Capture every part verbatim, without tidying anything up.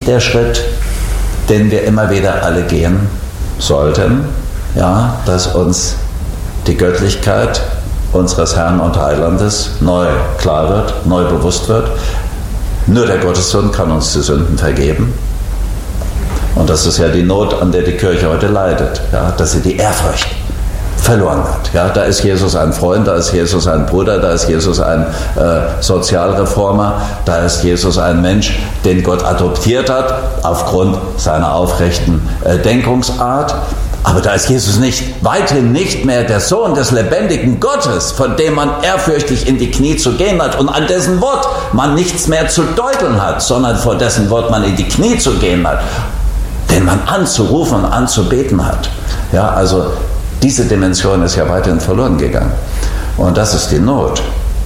der Schritt, den wir immer wieder alle gehen sollten, ja, dass uns die Göttlichkeit unseres Herrn und Heilandes neu klar wird, neu bewusst wird. Nur der Gottessohn kann uns die Sünden vergeben. Und das ist ja die Not, an der die Kirche heute leidet, ja, dass sie die Ehrfurcht verloren hat. Ja, da ist Jesus ein Freund, da ist Jesus ein Bruder, da ist Jesus ein äh, Sozialreformer, da ist Jesus ein Mensch, den Gott adoptiert hat, aufgrund seiner aufrechten äh, Denkungsart. Aber da ist Jesus nicht, weiterhin nicht mehr der Sohn des lebendigen Gottes, von dem man ehrfürchtig in die Knie zu gehen hat und an dessen Wort man nichts mehr zu deuteln hat, sondern vor dessen Wort man in die Knie zu gehen hat, den man anzurufen und anzubeten hat. Ja, also diese Dimension ist ja weiterhin verloren gegangen. Und das ist die Not.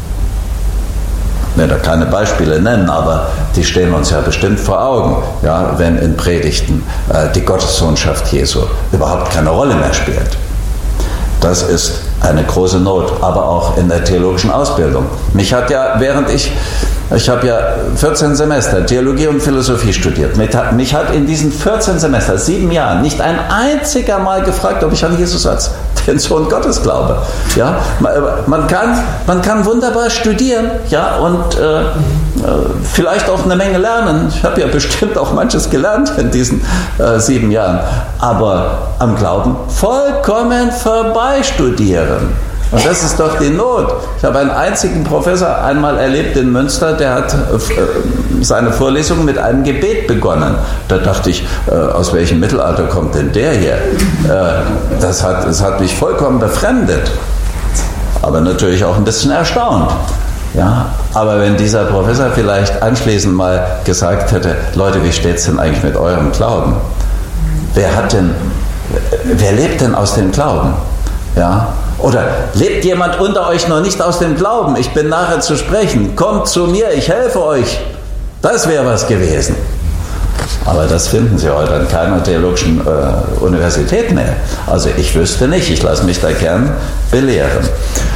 Ich will da keine Beispiele nennen, aber die stehen uns ja bestimmt vor Augen, ja, wenn in Predigten äh, die Gottessohnschaft Jesu überhaupt keine Rolle mehr spielt. Das ist eine große Not, aber auch in der theologischen Ausbildung. Mich hat ja, während ich, ich habe ja vierzehn Semester Theologie und Philosophie studiert, mich hat in diesen vierzehn Semestern, sieben Jahren, nicht ein einziger Mal gefragt, ob ich an Jesus als den Sohn Gottes glaube. Ja, man kann, man kann wunderbar studieren, ja, und äh, vielleicht auch eine Menge lernen. Ich habe ja bestimmt auch manches gelernt in diesen äh, sieben Jahren. Aber am Glauben vollkommen vorbei studieren. Und das ist doch die Not. Ich habe einen einzigen Professor einmal erlebt in Münster, der hat äh, seine Vorlesung mit einem Gebet begonnen. Da dachte ich, äh, aus welchem Mittelalter kommt denn der hier? Äh, das hat, das hat mich vollkommen befremdet. Aber natürlich auch ein bisschen erstaunt. Ja, aber wenn dieser Professor vielleicht anschließend mal gesagt hätte, Leute, wie steht es denn eigentlich mit eurem Glauben? Wer hat denn, wer lebt denn aus dem Glauben? Ja? Oder lebt jemand unter euch noch nicht aus dem Glauben? Ich bin nachher zu sprechen. Kommt zu mir, ich helfe euch. Das wäre was gewesen. Aber das finden Sie heute an keiner theologischen äh, Universität mehr. Also ich wüsste nicht, ich lasse mich da gern belehren.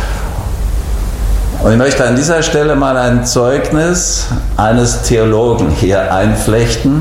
Und ich möchte an dieser Stelle mal ein Zeugnis eines Theologen hier einflechten,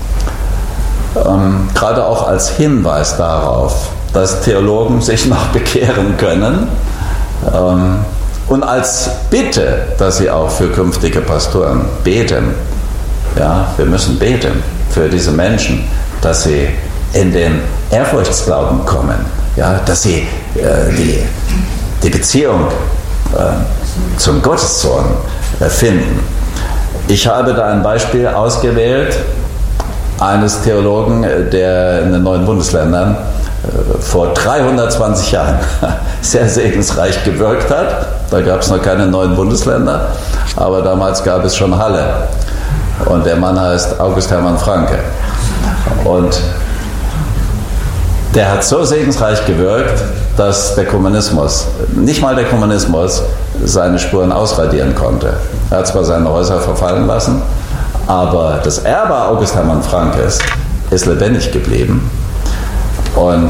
ähm, gerade auch als Hinweis darauf, dass Theologen sich noch bekehren können, ähm, und als Bitte, dass sie auch für künftige Pastoren beten. Ja, wir müssen beten für diese Menschen, dass sie in den Ehrfurchtsglauben kommen, ja, dass sie äh, die, die Beziehung äh, zum Gottessohn äh, finden. Ich habe da ein Beispiel ausgewählt eines Theologen, der in den neuen Bundesländern äh, vor dreihundertzwanzig Jahren sehr segensreich gewirkt hat. Da gab es noch keine neuen Bundesländer, aber damals gab es schon Halle. Und der Mann heißt August Hermann Franke. Und der hat so segensreich gewirkt, dass der Kommunismus, nicht mal der Kommunismus, seine Spuren ausradieren konnte. Er hat zwar seine Häuser verfallen lassen, aber das Erbe August Hermann Frankes ist lebendig geblieben. Und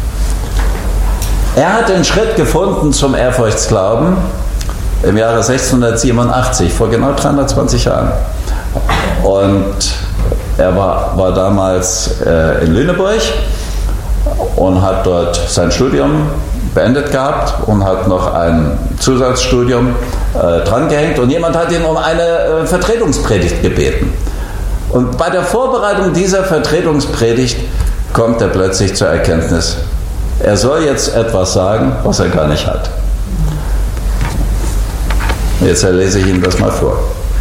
er hat den Schritt gefunden zum Ehrfurchtsglauben im Jahre sechzehnhundertsiebenundachtzig, vor genau dreihundertzwanzig Jahren. Und er war, war damals äh, in Lüneburg und hat dort sein Studium beendet gehabt und hat noch ein Zusatzstudium äh, drangehängt. Und jemand hat ihn um eine äh, Vertretungspredigt gebeten. Und bei der Vorbereitung dieser Vertretungspredigt kommt er plötzlich zur Erkenntnis, er soll jetzt etwas sagen, was er gar nicht hat. Jetzt lese ich Ihnen das mal vor.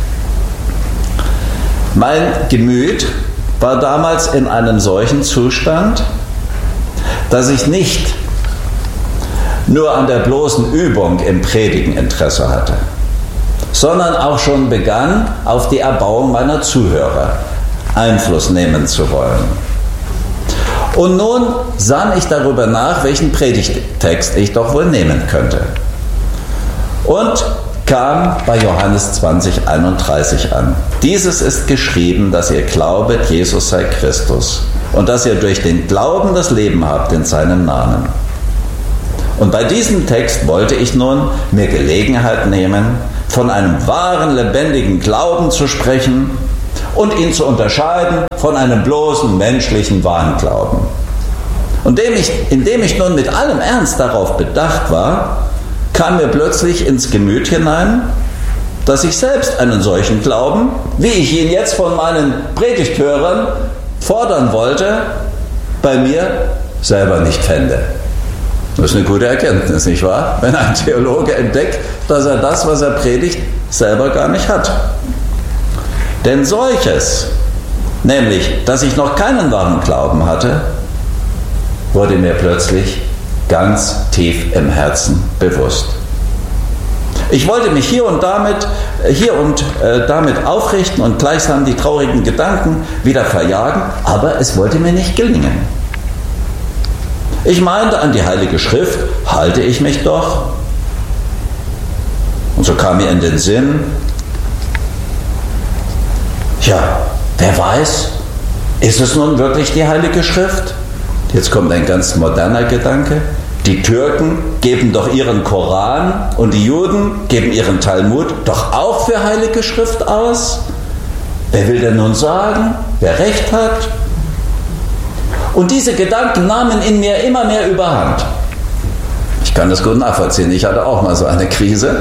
Mein Gemüt war damals in einem solchen Zustand, dass ich nicht nur an der bloßen Übung im Predigen Interesse hatte, sondern auch schon begann, auf die Erbauung meiner Zuhörer Einfluss nehmen zu wollen. Und nun sann ich darüber nach, welchen Predigtext ich doch wohl nehmen könnte. Und kam bei Johannes zwanzig einunddreißig an. Dieses ist geschrieben, dass ihr glaubet, Jesus sei Christus und dass ihr durch den Glauben das Leben habt in seinem Namen. Und bei diesem Text wollte ich nun mir Gelegenheit nehmen, von einem wahren, lebendigen Glauben zu sprechen, und ihn zu unterscheiden von einem bloßen menschlichen Wahnglauben. Und indem ich, indem ich nun mit allem Ernst darauf bedacht war, kam mir plötzlich ins Gemüt hinein, dass ich selbst einen solchen Glauben, wie ich ihn jetzt von meinen Predigthörern fordern wollte, bei mir selber nicht fände. Das ist eine gute Erkenntnis, nicht wahr? Wenn ein Theologe entdeckt, dass er das, was er predigt, selber gar nicht hat. Denn solches, nämlich, dass ich noch keinen wahren Glauben hatte, wurde mir plötzlich ganz tief im Herzen bewusst. Ich wollte mich hier und damit, hier und äh, damit aufrichten und gleichsam die traurigen Gedanken wieder verjagen, aber es wollte mir nicht gelingen. Ich meinte, an die Heilige Schrift halte ich mich doch. Und so kam mir in den Sinn, ja, wer weiß, ist es nun wirklich die Heilige Schrift? Jetzt kommt ein ganz moderner Gedanke. Die Türken geben doch ihren Koran und die Juden geben ihren Talmud doch auch für Heilige Schrift aus. Wer will denn nun sagen, wer recht hat? Und diese Gedanken nahmen in mir immer mehr überhand. Ich kann das gut nachvollziehen. Ich hatte auch mal so eine Krise.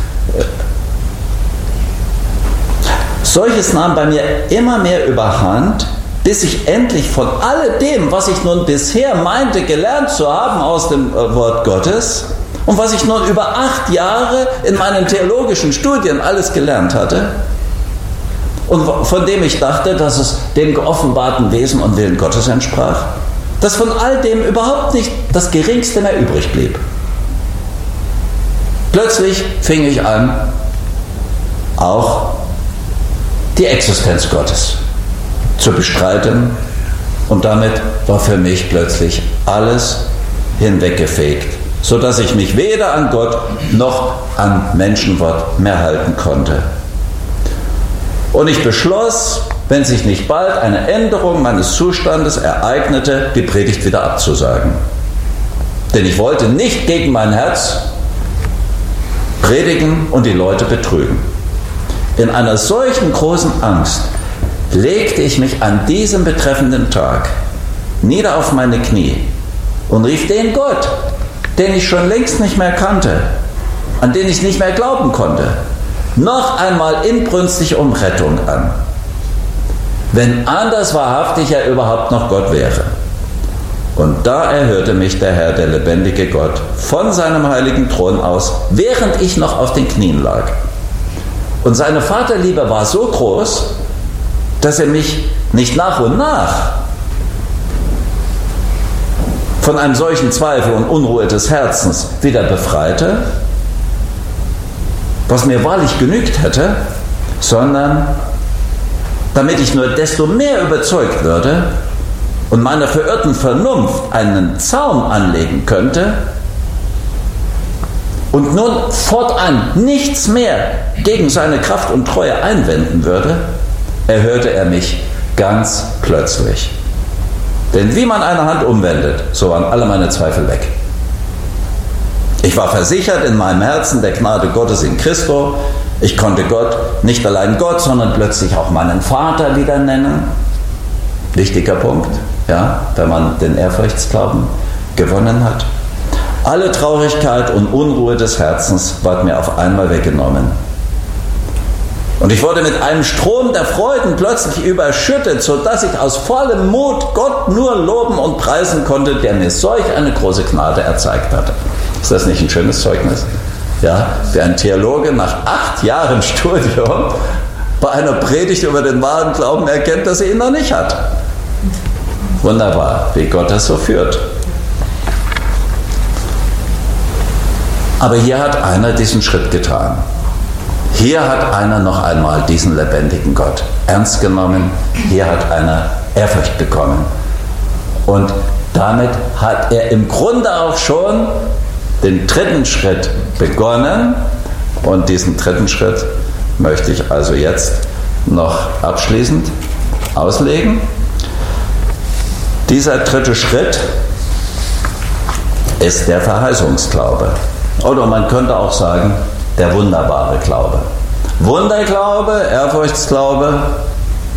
Solches nahm bei mir immer mehr überhand, bis ich endlich von alledem, was ich nun bisher meinte, gelernt zu haben aus dem Wort Gottes und was ich nun über acht Jahre in meinen theologischen Studien alles gelernt hatte und von dem ich dachte, dass es dem geoffenbarten Wesen und Willen Gottes entsprach, dass von all dem überhaupt nicht das Geringste mehr übrig blieb. Plötzlich fing ich an, auch die Existenz Gottes zu bestreiten, und damit war für mich plötzlich alles hinweggefegt, sodass ich mich weder an Gott noch an Menschenwort mehr halten konnte. Und ich beschloss, wenn sich nicht bald eine Änderung meines Zustandes ereignete, die Predigt wieder abzusagen. Denn ich wollte nicht gegen mein Herz predigen und die Leute betrügen. In einer solchen großen Angst legte ich mich an diesem betreffenden Tag nieder auf meine Knie und rief den Gott, den ich schon längst nicht mehr kannte, an den ich nicht mehr glauben konnte, noch einmal inbrünstig um Rettung an. Wenn anders wahrhaftig er überhaupt noch Gott wäre. Und da erhörte mich der Herr, der lebendige Gott, von seinem heiligen Thron aus, während ich noch auf den Knien lag. Und seine Vaterliebe war so groß, dass er mich nicht nach und nach von einem solchen Zweifel und Unruhe des Herzens wieder befreite, was mir wahrlich genügt hätte, sondern damit ich nur desto mehr überzeugt würde und meiner verirrten Vernunft einen Zaum anlegen könnte und nun fortan nichts mehr gegen seine Kraft und Treue einwenden würde, erhörte er mich ganz plötzlich. Denn wie man eine Hand umwendet, so waren alle meine Zweifel weg. Ich war versichert in meinem Herzen der Gnade Gottes in Christo. Ich konnte Gott, nicht allein Gott, sondern plötzlich auch meinen Vater wieder nennen. Wichtiger Punkt, ja, wenn man den Ehrfurchtsglauben gewonnen hat. Alle Traurigkeit und Unruhe des Herzens ward mir auf einmal weggenommen. Und ich wurde mit einem Strom der Freuden plötzlich überschüttet, sodass ich aus vollem Mut Gott nur loben und preisen konnte, der mir solch eine große Gnade erzeigt hatte. Ist das nicht ein schönes Zeugnis? Ja, wie ein Theologe nach acht Jahren Studium bei einer Predigt über den wahren Glauben erkennt, dass er ihn noch nicht hat. Wunderbar, wie Gott das so führt. Aber hier hat einer diesen Schritt getan. Hier hat einer noch einmal diesen lebendigen Gott ernst genommen. Hier hat einer Ehrfurcht bekommen. Und damit hat er im Grunde auch schon den dritten Schritt begonnen. Und diesen dritten Schritt möchte ich also jetzt noch abschließend auslegen. Dieser dritte Schritt ist der Verheißungsglaube. Oder man könnte auch sagen, der wunderbare Glaube. Wunderglaube, Ehrfurchtsglaube,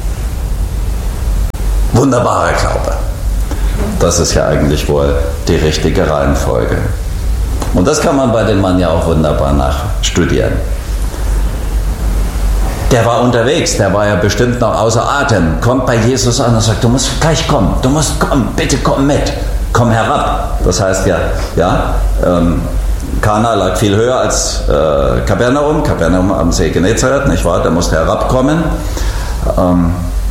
Wunderbarer Glaube. Das ist ja eigentlich wohl die richtige Reihenfolge. Und das kann man bei dem Mann ja auch wunderbar nachstudieren. Der war unterwegs, der war ja bestimmt noch außer Atem, kommt bei Jesus an und sagt, du musst gleich kommen, du musst kommen, bitte komm mit, komm herab. Das heißt ja, ja, ähm, Kana lag viel höher als äh, Kapernaum, Kapernaum am See Genezareth, nicht wahr? Der musste herabkommen. Ähm,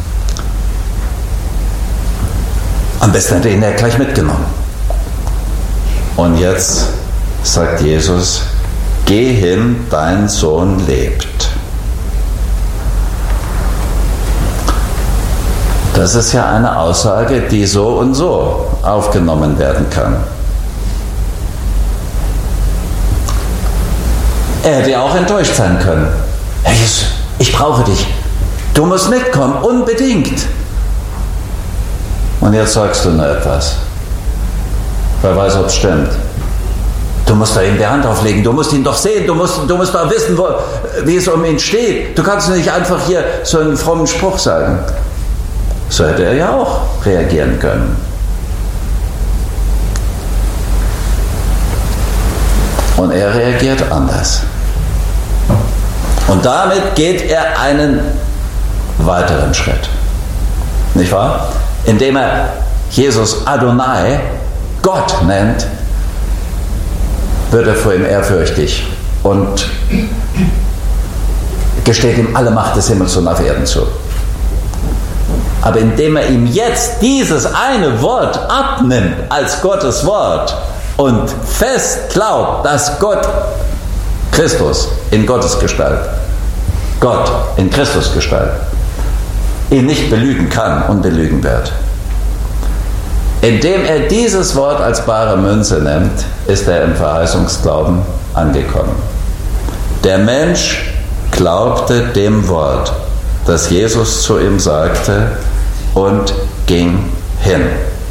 am besten hätte ihn er gleich mitgenommen. Und jetzt sagt Jesus, geh hin, dein Sohn lebt. Das ist ja eine Aussage, die so und so aufgenommen werden kann. Er hätte ja auch enttäuscht sein können. Herr Jesus, ich brauche dich. Du musst mitkommen, unbedingt. Und jetzt sagst du nur etwas. Wer weiß, ob es stimmt. Du musst da ihm die Hand auflegen, du musst ihn doch sehen, du musst, du musst doch wissen, wo, wie es um ihn steht. Du kannst nicht einfach hier so einen frommen Spruch sagen. So hätte er ja auch reagieren können. Und er reagiert anders. Und damit geht er einen weiteren Schritt. Nicht wahr? Indem er Jesus Adonai, Gott nennt, wird er vor ihm ehrfürchtig und gesteht ihm alle Macht des Himmels und auf Erden zu. Aber indem er ihm jetzt dieses eine Wort abnimmt als Gottes Wort und fest glaubt, dass Gott Christus in Gottes Gestalt, Gott in Christus Gestalt, ihn nicht belügen kann und belügen wird. Indem er dieses Wort als bare Münze nimmt, ist er im Verheißungsglauben angekommen. Der Mensch glaubte dem Wort, das Jesus zu ihm sagte, und ging hin.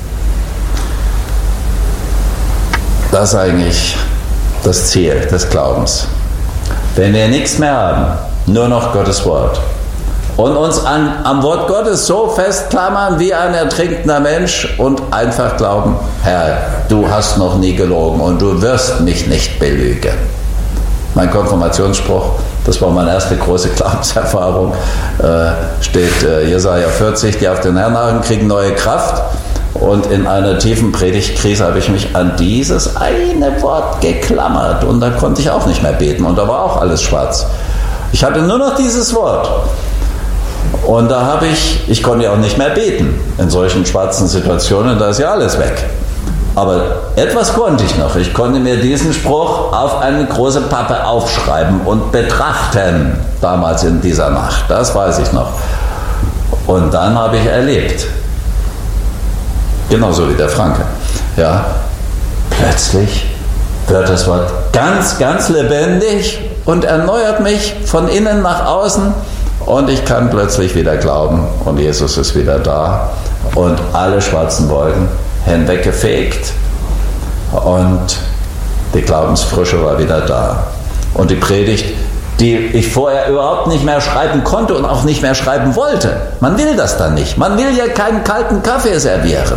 Das ist eigentlich das Ziel des Glaubens. Wenn wir nichts mehr haben, nur noch Gottes Wort, und uns an, am Wort Gottes so festklammern wie ein ertrinkender Mensch und einfach glauben, Herr, du hast noch nie gelogen und du wirst mich nicht belügen. Mein Konfirmationsspruch, das war meine erste große Glaubenserfahrung, äh, steht äh, Jesaja vierzig, die auf den Herrn harren, kriegen neue Kraft. Und in einer tiefen Predigtkrise habe ich mich an dieses eine Wort geklammert und da konnte ich auch nicht mehr beten und da war auch alles schwarz. Ich hatte nur noch dieses Wort. Und da habe ich, ich konnte ja auch nicht mehr beten. In solchen schwarzen Situationen, da ist ja alles weg. Aber etwas konnte ich noch. Ich konnte mir diesen Spruch auf eine große Pappe aufschreiben und betrachten, damals in dieser Nacht. Das weiß ich noch. Und dann habe ich erlebt, genauso wie der Franke, ja, plötzlich wird das Wort ganz, ganz lebendig und erneuert mich von innen nach außen. Und ich kann plötzlich wieder glauben und Jesus ist wieder da und alle schwarzen Wolken hinweggefegt und die Glaubensfrische war wieder da. Und die Predigt, die ich vorher überhaupt nicht mehr schreiben konnte und auch nicht mehr schreiben wollte. Man will das dann nicht. Man will ja keinen kalten Kaffee servieren.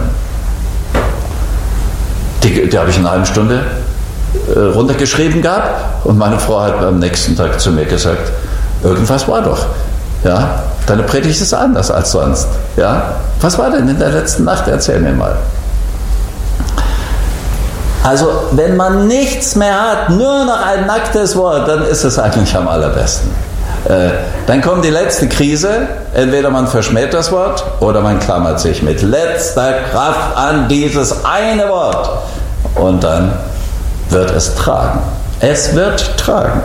Die, die habe ich in einer halben Stunde äh, runtergeschrieben gehabt und meine Frau hat am nächsten Tag zu mir gesagt, irgendwas war doch. Ja, deine Predigt ist anders als sonst. Ja, was war denn in der letzten Nacht? Erzähl mir mal. Also, wenn man nichts mehr hat, nur noch ein nacktes Wort, dann ist es eigentlich am allerbesten. Äh, dann kommt die letzte Krise, entweder man verschmäht das Wort oder man klammert sich mit letzter Kraft an dieses eine Wort. Und dann wird es tragen. Es wird tragen.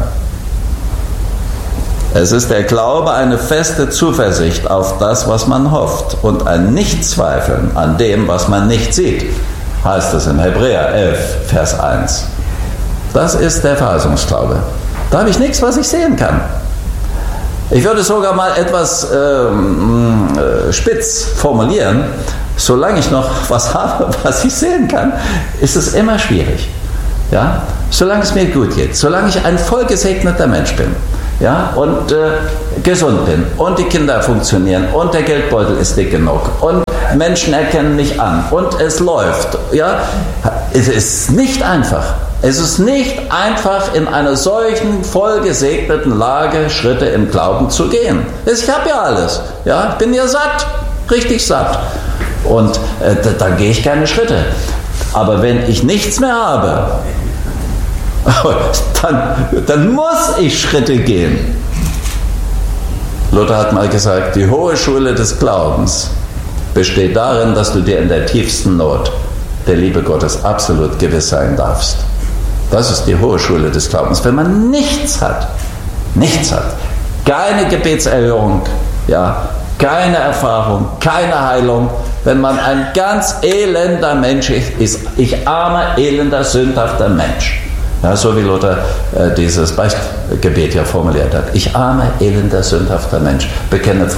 Es ist der Glaube, eine feste Zuversicht auf das, was man hofft und ein Nichtzweifeln an dem, was man nicht sieht, heißt es in Hebräer elf, Vers eins. Das ist der Verheißungsglaube. Da habe ich nichts, was ich sehen kann. Ich würde sogar mal etwas ähm, äh, spitz formulieren. Solange ich noch was habe, was ich sehen kann, ist es immer schwierig. Ja? Solange es mir gut geht, solange ich ein vollgesegneter Mensch bin, ja, und äh, gesund bin und die Kinder funktionieren und der Geldbeutel ist dick genug und Menschen erkennen mich an und es läuft, ja, es ist nicht einfach. Es ist nicht einfach, in einer solchen vollgesegneten Lage Schritte im Glauben zu gehen. Ich habe ja alles, ja, ich bin ja satt, richtig satt. Und äh, dann gehe ich keine Schritte. Aber wenn ich nichts mehr habe, dann, dann muss ich Schritte gehen. Luther hat mal gesagt, die hohe Schule des Glaubens besteht darin, dass du dir in der tiefsten Not der Liebe Gottes absolut gewiss sein darfst. Das ist die hohe Schule des Glaubens. Wenn man nichts hat, nichts hat, keine Gebetserhörung, ja, keine Erfahrung, keine Heilung, wenn man ein ganz elender Mensch ist, ich armer, elender, sündhafter Mensch. Ja, so wie Luther äh, dieses Beichtgebet ja formuliert hat. Ich armer, elender, sündhafter Mensch, bekenne